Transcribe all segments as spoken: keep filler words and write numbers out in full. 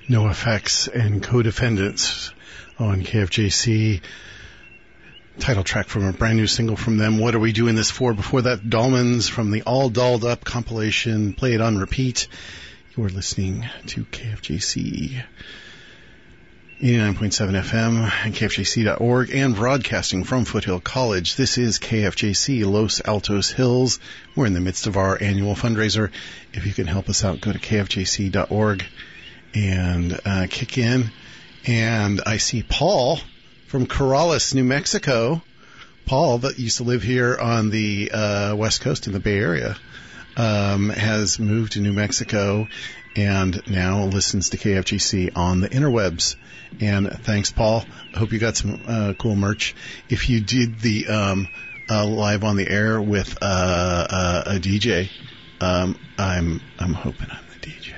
NoFX and Co-Defendants on K F J C. Title track from a brand new single from them, What Are We Doing This For? Before that, Dolmans from the All Dolled Up compilation, Play It on Repeat. You are listening to K F J C eighty-nine point seven F M and K F J C dot org, and broadcasting from Foothill College. This is K F J C Los Altos Hills. We're in the midst of our annual fundraiser. If you can help us out, go to K F J C dot org and uh, kick in. And I see Paul from Corrales, New Mexico. Paul, that used to live here on the uh, West Coast in the Bay Area, um, has moved to New Mexico and now listens to K F G C on the interwebs. And thanks, Paul. I hope you got some uh, cool merch. If you did the um, uh, live on the air with uh, uh, a D J, um, I'm I'm hoping I'm the D J.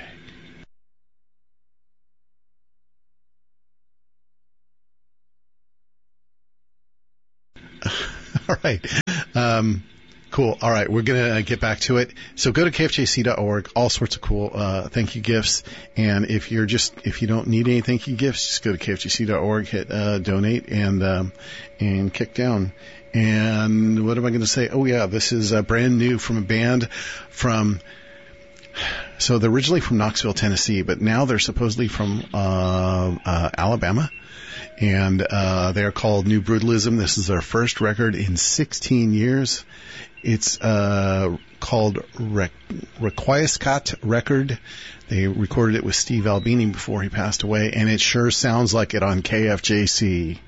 All right. Um, cool. All right. We're going to get back to it. So go to K F J C dot org. All sorts of cool uh, thank you gifts. And if you're just, if you don't need any thank you gifts, just go to K F J C dot org, hit uh, donate, and um, and kick down. And what am I going to say? Oh, yeah. This is uh, brand new from a band from, so they're originally from Knoxville, Tennessee, but now they're supposedly from uh, uh, Alabama. And uh, they're called New Brutalism. This is their first record in sixteen years. It's uh, called Re- Requiescat Record. They recorded it with Steve Albini before he passed away, and it sure sounds like it on K F J C.